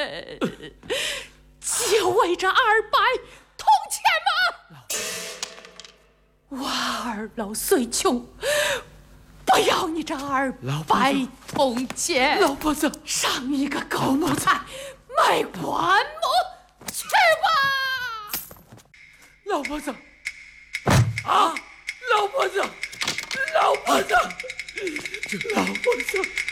就为这200铜钱吗？我二老虽穷，不要你这200铜钱。 老婆子， 上一个狗奴才卖棺木去吧。 老婆子，啊，老婆子，老婆子，老婆子。